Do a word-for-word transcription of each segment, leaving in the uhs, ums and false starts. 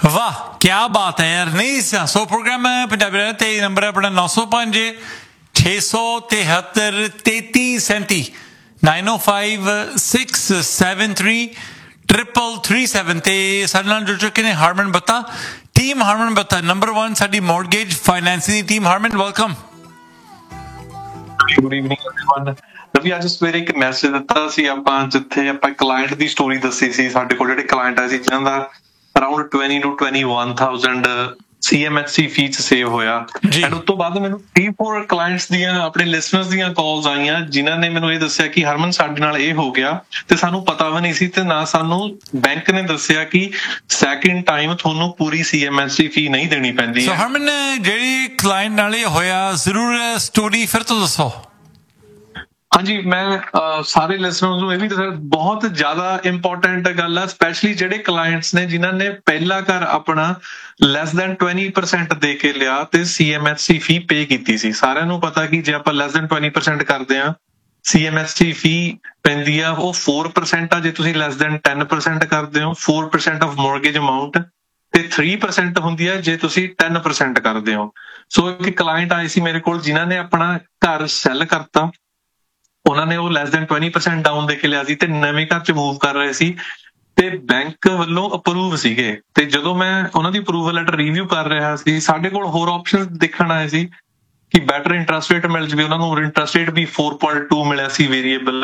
वाह क्या बात है यार। नहीं सो प्रोग्राम पंजाबी ते नंबर अपना नौ सौ पांच छे सौ तिहत्तर तेती सैंती नाइन ओ five six seven three triple three seven ते साडे नाल जुड़ चुके ने हारमन बत्ता टीम हारमन बत्ता नंबर वन साडी mortgage financing team. Harman welcome. Good evening everyone. Ravi ਅੱਜ ਸਵੇਰੇ ਇੱਕ ਮੈਸੇਜ ਦਿੱਤਾ ਸੀ ਆਪਾਂ ਜਿੱਥੇ ਆਪਾਂ ਕਲਾਇੰਟ ਦੀ ਸਟੋਰੀ ਦੱਸੀ ਸੀ। ਸਾਡੇ ਕੋਲ ਜਿਹੜੇ ਕਲਾਇੰਟ ਆਏ ਸੀ ਜਿਨ੍ਹਾਂ ਦਾ around twenty to twenty-one thousand C M H C fees save ਹੋਇਆ ਐਂਡ ਉਸ ਤੋਂ ਬਾਅਦ ਮੈਨੂੰ three four ਕਲਾਇੰਟਸ ਦੀਆਂ ਆਪਣੇ ਲਿਸਨਰਸ ਦੀਆਂ ਕਾਲਸ ਆਈਆਂ ਜਿਨ੍ਹਾਂ ਨੇ ਮੈਨੂੰ ਇਹ ਦੱਸਿਆ ਕਿ ਹਰਮਨ ਸਾਡੇ ਨਾਲ ਇਹ ਹੋ ਗਿਆ ਤੇ ਸਾਨੂੰ ਪਤਾ ਵੀ ਨਹੀਂ ਸੀ ਤੇ ਨਾ ਸਾਨੂੰ ਬੈਂਕ ਨੇ ਦੱਸਿਆ ਕਿ ਸੈਕਿੰਡ ਟਾਈਮ ਤੁਹਾਨੂੰ ਪੂਰੀ C M H C ਫੀ ਨਹੀਂ ਦੇਣੀ ਪੈਂਦੀ। ਸੋ ਹਰਮਨ ਜਿਹੜੀ ਕਲਾਇੰਟ ਨਾਲ ਇਹ ਹੋਇਆ ਜ਼ਰੂਰ ਸਟੋਰੀ ਫਿਰ ਤੋਂ ਦੱਸੋ। ਹਾਂਜੀ ਮੈਂ ਸਾਰੇ ਲਿਸਨਰਸ ਨੂੰ ਇਹ ਵੀ ਦੱਸਿਆ ਬਹੁਤ ਜ਼ਿਆਦਾ ਇੰਪੋਰਟੈਂਟ ਗੱਲ ਆ ਸਪੈਸ਼ਲੀ ਜਿਹੜੇ ਕਲਾਇੰਟਸ ਨੇ ਜਿਨ੍ਹਾਂ ਨੇ ਪਹਿਲਾ ਘਰ ਆਪਣਾ ਲੈਸ ਦੈਨ twenty percent ਦੇ ਕੇ ਲਿਆ ਤੇ C M H C ਫੀ ਪੇ ਕੀਤੀ ਸੀ। ਸਾਰਿਆਂ ਨੂੰ ਪਤਾ ਕਿ ਜੇ ਆਪਾਂ ਲੈਸ ਦੈਨ twenty percent ਕਰਦੇ ਆ C M H C ਫੀ ਪੈਂਦੀ ਆ ਉਹ four percent ਆ। ਜੇ ਤੁਸੀਂ ਲੈਸ ਦੈਨ ten percent ਕਰਦੇ ਹੋ four percent of mortgage amount ਤੇ three percent ਹੁੰਦੀ ਆ ਜੇ ਤੁਸੀਂ ten percent ਕਰਦੇ ਹੋ। ਸੋ ਇੱਕ ਕਲਾਇੰਟ ਆਏ ਸੀ ਮੇਰੇ ਕੋਲ ਜਿਨ੍ਹਾਂ ਨੇ ਆਪਣਾ ਘਰ ਸੈੱਲ ਕਰਤਾ ਉਹਨਾਂ ਨੇ ਉਹ less than twenty percent down ਦੇ ਕੇ ਲਿਆ ਸੀ ਤੇ ਨਵੇਂ ਘਰ ਚ ਮੂਵ ਕਰ ਰਹੇ ਸੀ ਤੇ ਬੈਂਕ ਵੱਲੋਂ ਅਪਰੂਵ ਸੀਗੇ ਤੇ ਜਦੋਂ ਮੈਂ ਉਹਨਾਂ ਦੀ ਅਪਰੂਵਲ ਲੈਟਰ ਰਿਵਿਊ ਕਰ ਰਿਹਾ ਸੀ ਸਾਡੇ ਕੋਲ ਹੋਰ ਆਪਸ਼ਨਸ ਦੇਖਣ ਆਏ ਸੀ ਕਿ ਬੈਟਰ ਇੰਟਰਸਟ ਰੇਟ ਮਿਲ ਜਵੇ। ਉਹਨਾਂ ਨੂੰ ਇੰਟਰਸਟ ਰੇਟ ਵੀ four point two ਮਿਲਿਆ ਸੀ ਵੇਰੀਏਬਲ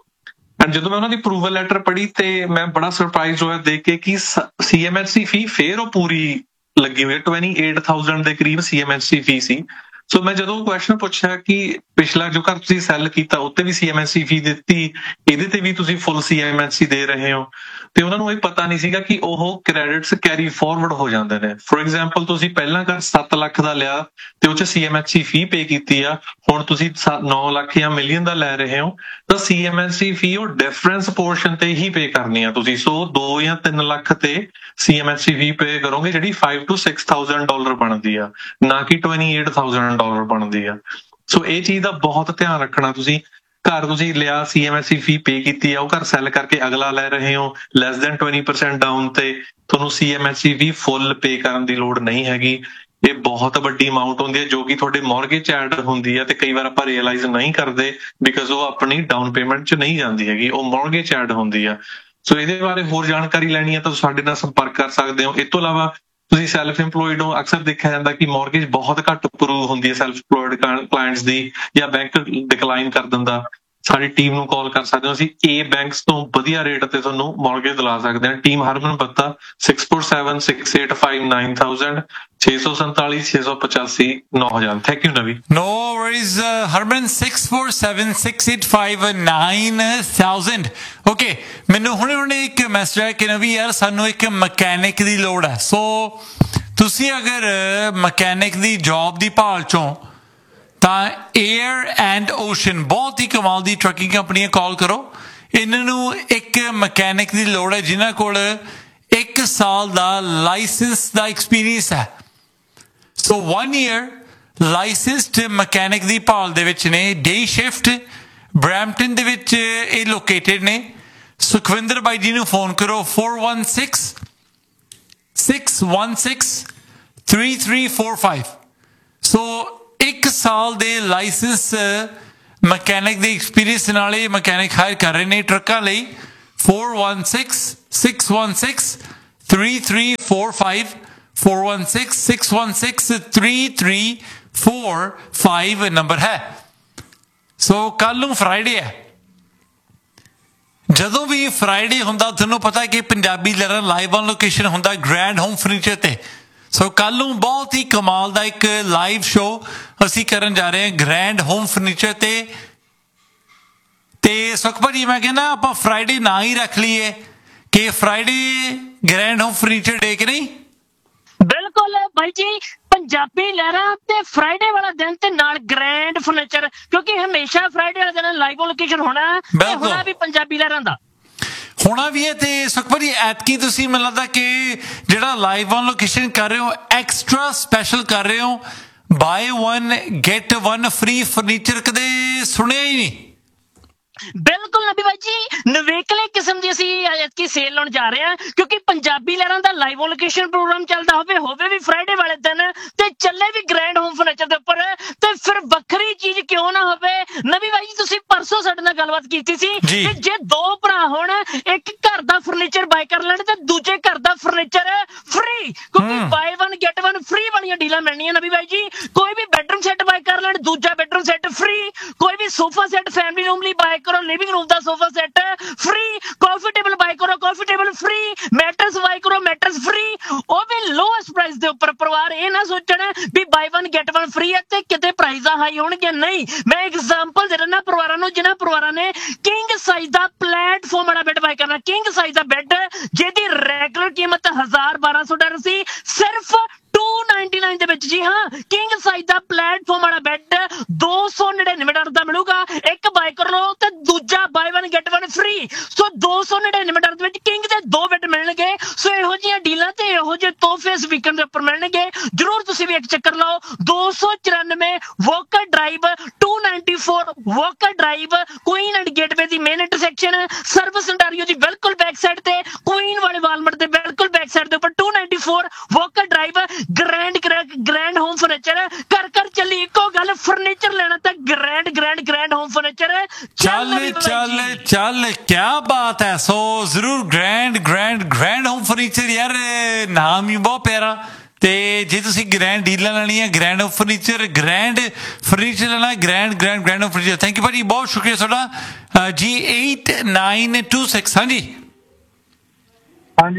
ਐਂਡ ਜਦੋਂ ਮੈਂ ਉਹਨਾਂ ਦੀ ਅਪਰੂਵਲ ਲੈਟਰ ਪੜ੍ਹੀ ਤੇ ਮੈਂ ਬੜਾ ਸਰਪ੍ਰਾਈਜ਼ ਹੋਇਆ ਦੇਖ ਕੇ ਕਿ C M H C ਫੀ ਫੇਰ ਉਹ ਪੂਰੀ ਲੱਗੀ ਹੋਈ twenty-eight thousand ਦੇ ਕਰੀਬ C M H C ਫੀ ਸੀ। ਸੋ ਮੈਂ ਜਦੋਂ ਕੁਐਸਚਨ ਪੁੱਛਿਆ ਕਿ ਪਿਛਲਾ ਜੋ ਘਰ ਤੁਸੀਂ ਸੈੱਲ ਕੀਤਾ ਉੱਤੇ ਵੀ C M H C ਫੀ ਦਿੱਤੀ ਇਹਦੇ ਤੇ ਵੀ ਤੁਸੀਂ ਫੁੱਲ C M H C ਦੇ ਰਹੇ ਹੋ ਤੇ ਉਹਨਾਂ ਨੂੰ ਇਹ ਪਤਾ ਨਹੀਂ ਸੀਗਾ ਕਿ ਉਹ ਕ੍ਰੈਡਿਟਸ ਕੈਰੀ ਫਾਰਵਰਡ ਹੋ ਜਾਂਦੇ ਨੇ। ਫੋਰ ਐਗਜ਼ਾਮਪਲ ਤੁਸੀਂ ਪਹਿਲਾਂ ਘਰ ਸੱਤ ਲੱਖ ਦਾ ਲਿਆ ਤੇ ਉਹ ਚ C M H C ਫੀ ਪੇ ਕੀਤੀ ਆ ਹੁਣ ਤੁਸੀਂ ਨੌ ਲੱਖ ਜਾਂ ਮਿਲੀਅਨ ਦਾ ਲੈ ਰਹੇ ਹੋ ਤਾਂ C M H C ਫੀ ਉਹ ਡਿਫਰੈਂਸ ਪੋਰਸ਼ਨ ਤੇ ਹੀ ਪੇ ਕਰਨੀ ਆ ਤੁਸੀਂ। ਸੋ ਦੋ ਜਾਂ ਤਿੰਨ ਲੱਖ ਤੇ C M H C ਫੀ ਪੇ ਕਰੋਗੇ ਜਿਹੜੀ five to six thousand dollar ਬਣਦੀ ਆ ਨਾ ਕਿ twenty-eight thousand ਡਾਲਰ ਬਣਦੀ ਆ। ਸੋ ਇਹ ਚੀਜ਼ ਦਾ ਬਹੁਤ ਧਿਆਨ ਰੱਖਣਾ। ਤੁਸੀਂ ਘਰ ਤੁਸੀਂ ਲਿਆ C M H C ਫੀ ਪੇ ਕੀਤੀ ਆ ਉਹ ਘਰ ਸੈੱਲ ਕਰਕੇ ਅਗਲਾ ਲੈ ਰਹੇ ਹੋ less than twenty percent down ਤੇ ਤੁਹਾਨੂੰ C M H C ਫੀ ਫੁੱਲ ਪੇ ਕਰਨ ਦੀ ਲੋੜ ਨਹੀਂ ਹੈਗੀ। ਇਹ ਬਹੁਤ ਵੱਡੀ ਅਮਾਉਂਟ ਹੁੰਦੀ ਹੈ ਜੋ ਕਿ ਤੁਹਾਡੇ ਮੌਰਗੇਜ ਚ ਐਡ ਹੁੰਦੀ ਹੈ ਤੇ ਕਈ ਵਾਰ ਆਪਾਂ ਰੀਅਲਾਈਜ਼ ਨਹੀਂ ਕਰਦੇ ਬਿਕਾਜ਼ ਉਹ ਆਪਣੀ ਡਾਊਨ ਪੇਮੈਂਟ ਚ ਨਹੀਂ ਜਾਂਦੀ ਹੈਗੀ ਉਹ ਮੌਰਗੇਜ ਚ ਐਡ ਹੁੰਦੀ ਆ। ਸੋ ਇਹਦੇ ਬਾਰੇ ਹੋਰ ਜਾਣਕਾਰੀ ਲੈਣੀ ਹੈ ਤਾਂ ਸਾਡੇ ਨਾਲ ਸੰਪਰਕ ਕਰ ਸਕਦੇ ਹੋ। ਇਸ ਤੋਂ ਇਲਾਵਾ ਤੁਸੀਂ ਸੈਲਫ ਇੰਪਲੋਇਡ ਹੋ ਅਕਸਰ ਦੇਖਿਆ ਜਾਂਦਾ ਕਿ ਮੌਰਗੇਜ ਬਹੁਤ ਘੱਟ ਅਪਰੂਵ ਹੁੰਦੀ ਹੈ ਸੈਲਫ ਇੰਪਲੋਇਡ ਕਲਾਇੰਟਸ ਦੀ ਜਾਂ ਬੈਂਕ ਡਿਕਲਾਈਨ ਕਰ ਦਿੰਦਾ। ਸਾਡੀ ਟੀਮ ਨੂੰ ਕਾਲ ਕਰ ਸਕਦੇ ਹੋ ਅਸੀਂ ਏ ਬੈਂਕਸ ਤੋਂ ਵਧੀਆ ਰੇਟ ਤੇ ਤੁਹਾਨੂੰ ਮੌਰਗੇਜ ਦਿਲਾ ਸਕਦੇ ਹਾਂ। ਟੀਮ ਹਰਮਨ ਬੱਤਾ six four seven six eight five nine thousand ਛੇ ਸੌ ਸੰਤਾਲੀ ਛੇ ਸੌ ਪਚਾਸੀ ਨੌ ਹਜ਼ਾਰ। ਥੈਂਕ ਯੂ ਨਵੀ। No worries ਹਰਮਨ six four seven six eight five nine thousand। Okay ਮੈਨੂੰ ਹੁਣੇ ਹੁਣੇ ਇੱਕ ਮੈਸੇਜ ਆਇਆ ਕਿ ਨਵੀ ਯਾਰ ਸਾਨੂੰ ਇੱਕ ਮਕੈਨਿਕ ਦੀ ਲੋੜ ਹੈ। ਸੋ ਤੁਸੀਂ ਅਗਰ ਮਕੈਨਿਕ ਦੀ ਜੌਬ ਦੀ ਭਾਲ ਚੋਂ ਤਾਂ ਏਅਰ ਐਂਡ ਓਸ਼ਨ ਬਹੁਤ ਹੀ ਕਮਾਲ ਦੀ ਟਰੱਕਿੰਗ ਕੰਪਨੀਆਂ ਕਾਲ ਕਰੋ। ਇਹਨਾਂ ਨੂੰ ਇੱਕ ਮਕੈਨਿਕ ਦੀ ਲੋੜ ਹੈ ਜਿਨ੍ਹਾਂ ਕੋਲ ਇੱਕ ਸਾਲ ਦਾ ਲਾਇਸੈਂਸ ਦਾ ਐਕਸਪੀਰੀਅੰਸ ਹੈ। ਸੋ ਵਨ ਈਅਰ ਲਾਇਸੈਂਸਡ ਮਕੈਨਿਕ ਦੀ ਭਾਲ ਦੇ ਵਿੱਚ ਨੇ। ਡੇ ਸ਼ਿਫਟ ਬਰੈਂਪਟਨ ਦੇ ਵਿੱਚ ਇਹ ਲੋਕੇਟਡ ਨੇ। ਸੁਖਵਿੰਦਰ ਬਾਈ ਜੀ ਨੂੰ ਫੋਨ ਕਰੋ four one six six one six three three four five। ਸੋ ਇੱਕ ਸਾਲ ਦੇ ਲਾਇਸੈਂਸ ਮਕੈਨਿਕ ਦੇ ਐਕਸਪੀਰੀਅੰਸ ਨਾਲ ਇਹ ਮਕੈਨਿਕ ਹਾਇਰ ਕਰ ਰਹੇ ਨੇ ਟਰੱਕਾਂ ਲਈ। four one six six one six three three four five four one six six one six three three four five number ਹੈ। ਸੋ ਕੱਲ ਨੂੰ ਫਰਾਈਡੇ ਹੈ। ਜਦੋਂ ਵੀ ਫਰਾਈਡੇ ਹੁੰਦਾ ਤੁਹਾਨੂੰ ਪਤਾ ਕਿ ਪੰਜਾਬੀ ਲਹਿਰਾਂ ਲਾਈਵ ਔਨ ਲੋਕੇਸ਼ਨ ਹੁੰਦਾ ਗ੍ਰੈਂਡ ਹੋਮ ਫਰਨੀਚਰ ਤੇ। ਸੋ ਕੱਲ ਨੂੰ ਬਹੁਤ ਹੀ ਕਮਾਲ ਦਾ ਇੱਕ ਲਾਈਵ ਸ਼ੋਅ ਅਸੀਂ ਕਰਨ ਜਾ ਰਹੇ ਹਾਂ ਗ੍ਰੈਂਡ ਹੋਮ ਫਰਨੀਚਰ ਤੇ। ਤੇ ਸੁਖ ਭਾਜੀ ਮੈਂ ਕਹਿੰਦਾ ਆਪਾਂ ਫਰਾਈਡੇ ਨਾ ਹੀ ਰੱਖ ਲਈਏ ਕਿ ਫਰਾਈਡੇ ਗ੍ਰੈਂਡ ਹੋਮ ਫਰਨੀਚਰ ਡੇ ਕਿ ਨਹੀਂ। ਬਿਲਕੁਲ ਬਾਈ ਜੀ ਪੰਜਾਬੀ ਲਹਿਰਾਂ ਤੇ ਫਰਾਈਡੇ ਵਾਲਾ ਦਿਨ ਤੇ ਨਾਲ ਗ੍ਰੈਂਡ ਫਰਨੀਚਰ ਕਿਉਂਕਿ ਹਮੇਸ਼ਾ ਫਰਾਈਡੇ ਵਾਲਾ ਦਿਨ ਲਾਈਵ ਲੋਕੇਸ਼ਨ ਹੋਣਾ ਤੇ ਹੋਣਾ ਵੀ ਪੰਜਾਬੀ ਲਹਿਰਾਂ ਦਾ ਹੋਣਾ ਵੀ ਹੈ। ਤੇ ਸੁਖਪਾਲ ਜੀ ਐਤਕੀ ਤੁਸੀਂ ਮੈਨੂੰ ਲੱਗਦਾ ਕਿ ਜਿਹੜਾ ਲਾਈਵ ਔਨ ਲੋਕੇਸ਼ਨ ਕਰ ਰਹੇ ਹੋ ਐਕਸਟਰਾ ਸਪੈਸ਼ਲ ਕਰ ਰਹੇ ਹੋ bye one get one free furniture ਕਦੇ ਸੁਣਿਆ ਹੀ ਨਹੀਂ। ਬਿਲਕੁਲ ਨਬੀ ਬਾਈ ਜੀ ਨਵੇਕਲੇ ਕਿਸਮ ਦੀ ਅਸੀਂ ਐਤਕੀ ਸੇਲ ਲਾਉਣ ਜਾ ਰਹੇ ਹਾਂ ਕਿਉਂਕਿ ਪੰਜਾਬੀ ਲਹਿਰਾਂ ਦਾ ਲਾਈਵ ਲੋਕੇਸ਼ਨ ਪ੍ਰੋਗਰਾਮ ਚੱਲਦਾ ਹੋਵੇ ਹੋਵੇ ਵੀ ਫਰਾਈਡੇ ਵਾਲੇ ਦਿਨ ਤੇ ਚੱਲੇ ਵੀ ਗ੍ਰੈਂਡ ਹੋਮ ਫਰਨੀਚਰ ਦੇ ਉੱਪਰ ਤੇ ਫਿਰ ਵੱਖਰੀ ਚੀਜ਼ ਕਿਉਂ ਨਾ ਹੋਵੇ ਨਬੀ ਬਾਈ ਜੀ ਤੁਸੀਂ ਪਰਸੋਂ ਸਾਡੇ ਨਾਲ ਗੱਲਬਾਤ ਕੀਤੀ ਸੀ ਕਿ ਜੇ ਦੋ ਭਰਾ ਹੋਣ ਇੱਕ ਘਰ ਦਾ ਫਰਨੀਚਰ ਬਾਈ ਕਰ ਲੈਣ ਤੇ ਦੂਜੇ ਘਰ ਦਾ ਫਰਨੀਚਰ ਫ੍ਰੀ ਕਿਉਂਕਿ ਬਾਈ ਵਨ ਗੈਟ ਵਨ ਫ੍ਰੀ ਵਾਲੀਆਂ ਡੀਲਾਂ ਮਿਲਣੀਆਂ ਨਬੀ ਬਾਈ ਜੀ ਕੋਈ ਵੀ ਬੈਡਰੂਮ ਸੈੱਟ ਬਾਈ ਕਰ ਲੈਣ ਦੂਜਾ ਬੈਡਰੂਮ ਸੈੱਟ ਫ੍ਰੀ ਕੋਈ ਵੀ ਸੋਫਾ ਸੈੱਟ ਫੈਮਿਲੀ ਰੂਮ ਲਈ ਬਾਈ ਕਰੋ ਲਿਵਿੰਗ ਰੂਮ ਦਾ ਸੋਫਾ ਸੈੱਟ ਫ੍ਰੀ ਕਾਫੀ ਟੇਬਲ ਬਾਈ ਕਰੋ ਕਾਫੀ ਟੇਬਲ ਫ੍ਰੀ ਮੈਟਰਸ ਬਾਈ ਕਰੋ ਮੈਟਰਸ ਫ੍ਰੀ ਉਹ ਵੀ ਲੋਐਸਟ ਪ੍ਰਾਈਸ ਦੇ ਉੱਪਰ ਪਰਿਵਾਰ ਇਹ ਨਾ ਸੋਚਣ ਵੀ ਬਾਈ ਵਨ ਗੈਟ ਵਨ ਫ੍ਰੀ ਹੈ ਤੇ ਕਿਤੇ ਪ੍ਰਾਈਜ਼ਾਂ ਹਾਈ ਹੋਣਗੇ ਨਹੀਂ ਮੈਂ ਐਗਜ਼ਾਮਪਲ ਦੇ ਦਿੰਦਾ ਪਰਿਵਾਰਾਂ ਨੂੰ ਜਿਨ੍ਹਾਂ ਪਰਿਵਾਰਾਂ ਨੇ ਕਿੰਗ ਸਾਈਜ਼ ਦਾ ਪਲੇਟਫਾਰਮ ਵਾਲਾ ਬੈੱਡ ਬਾਈ ਕਰਨਾ ਕਿੰਗ ਸਾਈਜ਼ ਦਾ ਬੈੱਡ ਜਿਹਦੀ ਰੈਗੂਲਰ ਕੀਮਤ ਹਜ਼ਾਰ ਬਾਰਾਂ ਸੌ ਡਾਲਰ ਸੀ ਸਿਰਫ two ninety-nine ਦੇ ਵਿੱਚ ਜੀ ਹਾਂ ਕਿੰਗ ਸਾਈਜ਼ ਦਾ ਪਲੇਟਫਾਰਮ ਵਾਲਾ ਬੈੱਡ ਦੋ ਸੌ ਨੜਿਨਵੇਂ ਡਾਲਰ ਦਾ ਮਿਲੂਗਾ ਇੱਕ ਬਾਈ ਕਰ ਲਓ ਤੇ ਦੂਜਾ ਬਾਈ ਵਨ ਗੈਟ ਵਨ ਫ੍ਰੀ ਸੋ ਦੋ ਸੌ ਨੜਿਨਵੇਂ ਡਾਲਰ ਦੇ ਵਿੱਚ ਕਿੰਗ ਦੇ ਦੋ ਬੈੱਡ ਮਿਲਣਗੇ ਸੋ ਇਹੋ ਜਿਹੀਆਂ ਡੀਲਾਂ ਤੇ ਇਹੋ ਜਿਹੇ ਤੋਹਫੇ ਇਸ ਵੀਕਐਂਡ ਦੇ ਉੱਪਰ ਮਿਲਣਗੇ ਜਰੂਰ ਤੁਸੀਂ ਵੀ ਇੱਕ ਚੱਕਰ ਲਾਓ ਦੋ ਸੌ ਚੁਰਾਨਵੇਂ walker drive two ninety-four walker drive Queen and gateway the main intersection service Ontario ਦੀ ਬਿਲਕੁਲ ਬੈਕ ਸਾਈਡ ਤੇ ਕੁਈਨ ਵਾਲੇ ਵਾਲਮਾਰਟ ਦੇ ਬਿਲਕੁਲ ਬੈਕ ਸਾਈਡ ਦੇ ਉੱਪਰ two ninety-four walker drive grand grand home furniture ਕਰ ਕਰ ਚੱਲੀ ਇੱਕੋ ਗੱਲ ਫਰਨੀਚਰ ਲੈਣਾ ਤਾਂ grand grand grand home furniture ਚੱਲ ਚੱਲ ਚੱਲ क्या बात है सो जरूर grand grand grand home furniture यार नाम ही बहुत प्यारा ਤੇ ਜੇ ਤੁਸੀਂ ਗ੍ਰੈਂਡ ਡੀਲਾਂ ਲੈਣੀਆਂ grand home furniture grand furniture ਲੈਣਾ grand grand grand home furniture thank you ਭਾਜੀ ਬਹੁਤ ਸ਼ੁਕਰੀਆ ਤੁਹਾਡਾ ਜੀ eight nine two six ਹਾਂਜੀ ਹਾਂਜੀ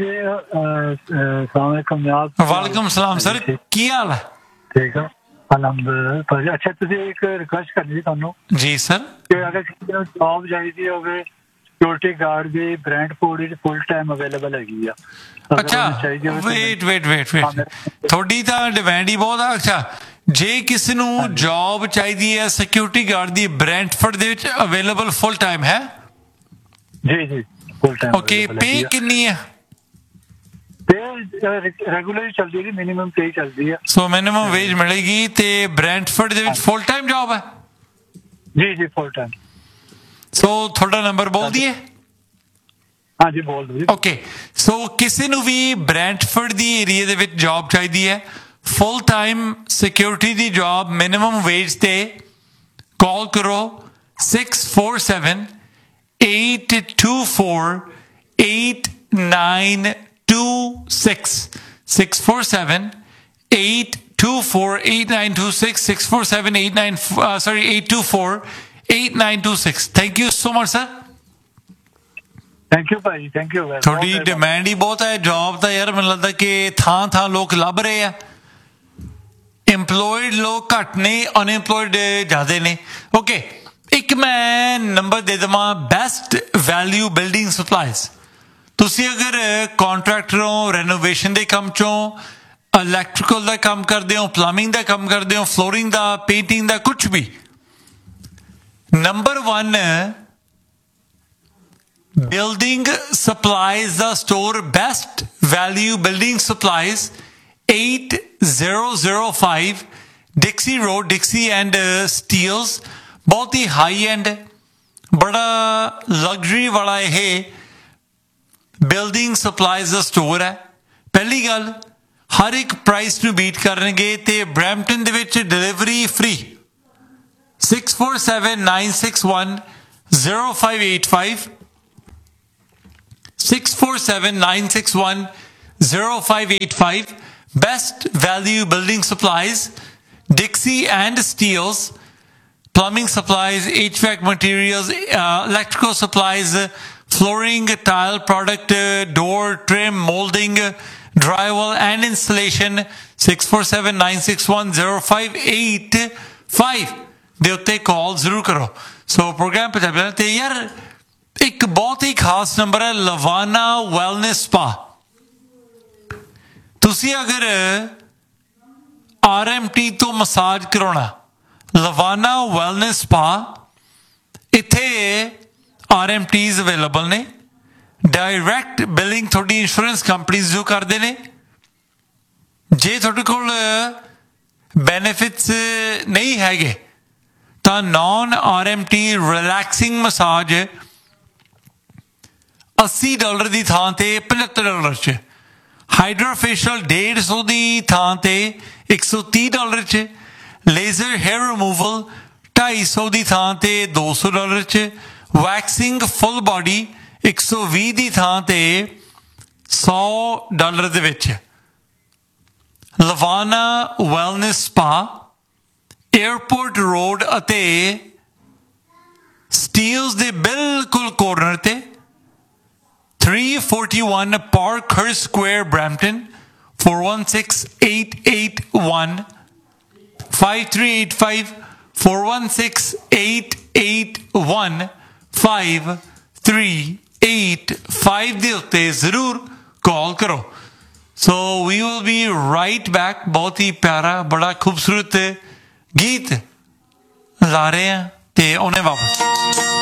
ਸਲਾਮ ਅਲੈਕੁਮ ਨਿਆਜ਼ ਵਾਲੇਕੁਮ ਸਲਾਮ ਸਰ ਕੀ ਹਾਲ ਹੈ ਠੀਕ ਆ ਅਲਹਮਦੁਲਿਲਾ ਅੱਛਾ ਤੁਸੀਂ ਇੱਕ ਰਿਕੁਐਸਟ ਕਰਨੀ ਸੀ ਤੁਹਾਨੂੰ ਜੀ ਸਰ ਕਿ ਅਗਰ ਕਿਸੇ ਨੂੰ ਜੌਬ ਚਾਹੀਦੀ ਹੋਵੇ ਸਿਕਿਉਰਿਟੀ ਗਾਰਡ ਦੀ ਬ੍ਰੈਂਡਫੋਰਡ ਵਿੱਚ ਫੁੱਲ ਟਾਈਮ ਅਵੇਲੇਬਲ ਹੈਗੀ ਆ ਅੱਛਾ ਵੇਟ ਵੇਟ ਵੇਟ ਵੇਟ ਤੁਹਾਡੀ ਤਾਂ ਡਿਮਾਂਡ ਹੀ ਬਹੁਤ ਆ ਅੱਛਾ ਜੇ ਕਿਸੇ ਨੂੰ ਜੌਬ ਚਾਹੀਦੀ ਹੈ ਸਿਕਿਉਰਿਟੀ ਗਾਰਡ ਦੀ ਬ੍ਰੈਂਡਫੋਰਡ ਦੇ ਵਿੱਚ ਅਵੇਲੇਬਲ ਫੁੱਲ ਟਾਈਮ ਹੈ ਜੀ ਜੀ ਫੁੱਲ ਟਾਈਮ ਓਕੇ ਪੇ ਕਿੰਨੀ ਹੈ ਰੈਗੂਲਰ ਚੱਲਦੀ ਹੈ ਮਿਨੀਮਮ ਪੇ ਚੱਲਦੀ ਹੈ ਸੋ ਮਿਨੀਮਮ ਵੇਜ ਮਿਲੇਗੀ ਤੇ ਬ੍ਰੈਂਡਫੋਰਡ ਦੇ ਵਿੱਚ ਫੁੱਲ ਟਾਈਮ ਜੌਬ ਹੈ ਜੀ ਜੀ ਫੁੱਲ ਟਾਈਮ ਸੋ ਤੁਹਾਡਾ ਨੰਬਰ ਬੋਲ ਦਈਏ ਹਾਂਜੀ ਬੋਲ ਦਿਓ ਓਕੇ ਸੋ ਕਿਸੇ ਨੂੰ ਵੀ ਬ੍ਰੈਂਡਫੋਰਡ ਦੀ ਏਰੀਆ ਦੇ ਵਿੱਚ ਜੌਬ ਚਾਹੀਦੀ ਹੈ ਫੁੱਲ ਟਾਈਮ ਸਿਕਿਉਰਿਟੀ ਦੀ ਜੌਬ ਮਿਨੀਮਮ ਵੇਜ ਤੇ ਕਾਲ ਕਰੋ six four seven eight two four eight nine two six six four seven eight two four eight nine two six six four seven eight nine uh, sorry eight two four eight nine two six thank you so much sir thank you Bhai thank you ਤੁਹਾਡੀ demand ਹੀ ਬਹੁਤ ਹੈ job ਤਾਂ ਯਾਰ ਮੈਨੂੰ ਲੱਗਦਾ ਕਿ ਥਾਂ ਥਾਂ ਲੋਕ ਲੱਭ ਰਹੇ ਆ ਇੰਪਲੋਇਡ ਲੋਕ ਘੱਟ ਨੇ ਅਨਇੰਪਲੋਇਡ ਜ਼ਿਆਦਾ ਨੇ ਓਕੇ ਇੱਕ ਮੈਂ ਨੰਬਰ ਦੇ ਦੇਵਾਂ ਬੈਸਟ ਵੈਲਿਊ ਬਿਲਡਿੰਗ ਸਪਲਾਈਜ਼ ਤੁਸੀਂ ਅਗਰ ਕੰਟਰੈਕਟਰ ਹੋ ਰੈਨੋਵੇਸ਼ਨ ਦੇ ਕੰਮ ਚੋਂ ਇਲੈਕਟ੍ਰੀਕਲ ਦਾ ਕੰਮ ਕਰਦੇ ਹੋ ਪਲੰਬਿੰਗ ਦਾ ਕੰਮ ਕਰਦੇ ਹੋ ਫਲੋਰਿੰਗ ਦਾ ਪੇਂਟਿੰਗ ਦਾ ਕੁਝ ਵੀ number one building supplies the store best value building supplies eight thousand five Dixie Road Dixie and uh, Steels बहुत ही हाई एंड बड़ा लग्जरी वाला ਇਹ ਬਿਲਡਿੰਗ ਸਪਲਾਈਜ਼ ਦਾ ਸਟੋਰ ਹੈ ਪਹਿਲੀ ਗੱਲ ਹਰ ਇੱਕ ਪ੍ਰਾਈਸ ਨੂੰ ਬੀਟ ਕਰਨਗੇ ਤੇ ਬਰੈਂਪਟਨ ਦੇ ਵਿੱਚ delivery free six four seven nine six one zero five eight five six four seven nine six one zero five eight five best value building supplies Dixie and Steels plumbing supplies H V A C materials uh, electrical supplies flooring tile product uh, door trim molding drywall and installation six four seven nine six one zero five eight five ਦੇ ਉੱਤੇ ਕਾਲ ਜ਼ਰੂਰ ਕਰੋ ਸੋ programme Punjabi ਤੇ ਯਾਰ ਇੱਕ ਬਹੁਤ ਹੀ ਖਾਸ number ਹੈ ਲਵਾਨਾ ਵੈਲਨੈਸ ਸਪਾ ਤੁਸੀਂ ਅਗਰ ਆਰ ਐਮ ਟੀ ਤੋਂ ਮਸਾਜ ਕਰਾਉਣਾ ਲਵਾਨਾ ਵੈਲਨੈਸ ਸਪਾ ਇੱਥੇ ਆਰ ਐਮ ਟੀਜ਼ ਅਵੇਲੇਬਲ ਨੇ ਡਾਇਰੈਕਟ ਬਿਲਿੰਗ ਤੁਹਾਡੀ ਇੰਸ਼ੋਰੈਂਸ ਕੰਪਨੀਜ਼ ਜੋ ਕਰਦੇ ਨੇ ਜੇ ਤੁਹਾਡੇ ਕੋਲ ਬੈਨੀਫਿਟਸ ਨਹੀਂ ਹੈਗੇ ਤਾਂ non R M T relaxing massage अस्सी डॉलर की थां ते पचहत्तर डॉलर च, हाइड्रा फेशियल डेढ़ सौ की थां ते एक सौ तीह डॉलर च, लेजर हेयर रिमूवल ढाई सौ की थां ते दो सौ डॉलर च, वैक्सिंग फुल बॉडी एक सौ भी की थां ते सौ डॉलर दे विच, लवाना वैलनेस स्पा एयरपोर्ट रोड अते स्टील्स दे बिल्कुल कॉर्नर ते three forty-one Parkhurst Square, Brampton, four one six, eight eight one, five three eight five, four one six, eight eight one, five three eight five ਦੇ ਉੱਤੇ ਜ਼ਰੂਰ ਕਾਲ ਕਰੋ। ਸੋ we will be right back. ਬਹੁਤ ਹੀ ਪਿਆਰਾ ਬੜਾ ਖੂਬਸੂਰਤ ਗੀਤ ਲਾ ਰਹੇ ਆ ਤੇ ਉਹਨੇ ਵਾਪਸ